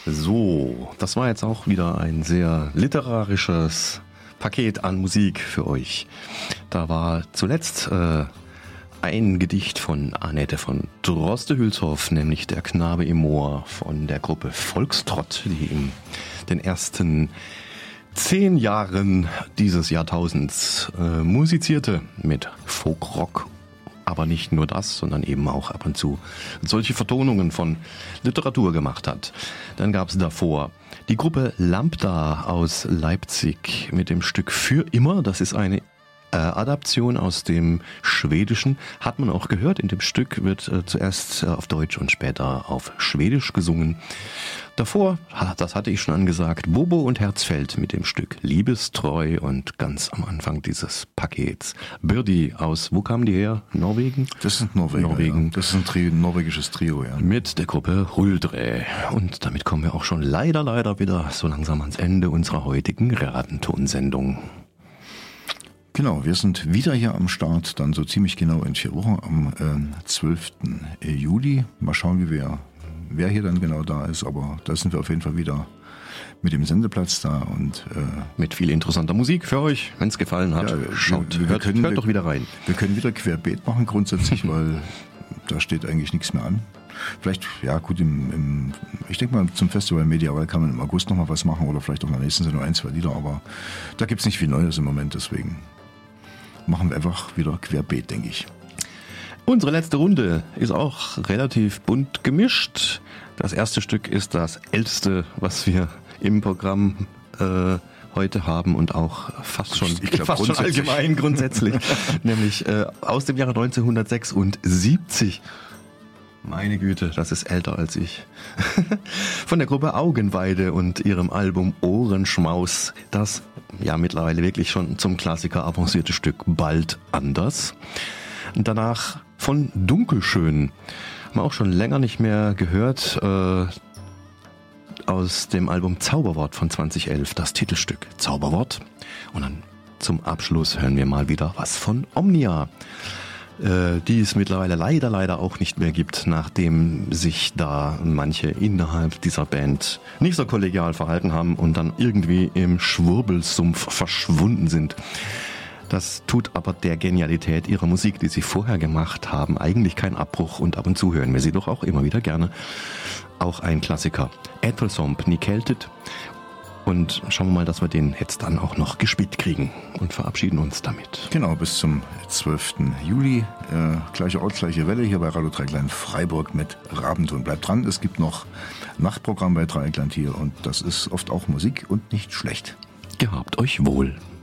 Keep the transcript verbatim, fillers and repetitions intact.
So, das war jetzt auch wieder ein sehr literarisches Paket an Musik für euch. Da war zuletzt äh, ein Gedicht von Annette von Droste-Hülshoff, nämlich Der Knabe im Moor von der Gruppe Volkstrott, die in den ersten zehn Jahren dieses Jahrtausends äh, musizierte mit Folkrock. Aber nicht nur das, sondern eben auch ab und zu solche Vertonungen von Literatur gemacht hat. Dann gab es davor die Gruppe Lambda aus Leipzig mit dem Stück Für immer. Das ist eine äh, Adaption aus dem Schwedischen. Hat man auch gehört, in dem Stück wird äh, zuerst äh, auf Deutsch und später auf Schwedisch gesungen. Davor, das hatte ich schon angesagt, Bobo und Herzfeld mit dem Stück Liebestreu und ganz am Anfang dieses Pakets Birdi aus, wo kamen die her? Norwegen? Das sind Norweger, Norwegen. Ja. Das ist ein, Trio, ein norwegisches Trio, ja. Mit der Gruppe Huldre. Und damit kommen wir auch schon leider, leider wieder so langsam ans Ende unserer heutigen Radentonsendung. Genau, wir sind wieder hier am Start, dann so ziemlich genau in vier Wochen am äh, zwölften Juli. Mal schauen, wie wir wer hier dann genau da ist, aber da sind wir auf jeden Fall wieder mit dem Sendeplatz da und äh, mit viel interessanter Musik für euch, wenn es gefallen hat. Ja, schaut, wir, wir hört, können, hört wir, doch wieder rein. Wir können wieder querbeet machen grundsätzlich, weil da steht eigentlich nichts mehr an. Vielleicht, ja gut, im, im ich denke mal zum Festival Mediaval kann man im August nochmal was machen oder vielleicht auch in der nächsten Sendung ein, zwei Lieder, aber da gibt es nicht viel Neues im Moment, deswegen machen wir einfach wieder querbeet, denke ich. Unsere letzte Runde ist auch relativ bunt gemischt. Das erste Stück ist das älteste, was wir im Programm äh, heute haben und auch fast schon, ich glaub, fast schon allgemein grundsätzlich, nämlich äh, aus dem Jahre neunzehnhundertsechsundsiebzig. Meine Güte, das ist älter als ich. Von der Gruppe Augenweide und ihrem Album Ohrenschmaus, das ja mittlerweile wirklich schon zum Klassiker avancierte Stück Bald anders. Und danach von Dunkelschön, haben wir auch schon länger nicht mehr gehört, äh, aus dem Album Zauberwort von zweitausendelf, das Titelstück Zauberwort. Und dann zum Abschluss hören wir mal wieder was von Omnia, äh, die es mittlerweile leider, leider auch nicht mehr gibt, nachdem sich da manche innerhalb dieser Band nicht so kollegial verhalten haben und dann irgendwie im Schwurbelsumpf verschwunden sind. Das tut aber der Genialität ihrer Musik, die sie vorher gemacht haben, eigentlich keinen Abbruch und ab und zu hören wir sie doch auch immer wieder gerne. Auch ein Klassiker. Ätelsomp, Nikeltet. Und schauen wir mal, dass wir den jetzt dann auch noch gespielt kriegen und verabschieden uns damit. Genau, bis zum zwölften Juli. Äh, gleiche Ort, gleiche Welle hier bei Radio Dreieckland Freiburg mit Rabenton. Bleibt dran, es gibt noch Nachtprogramm bei Dreieckland hier und das ist oft auch Musik und nicht schlecht. Gehabt euch wohl.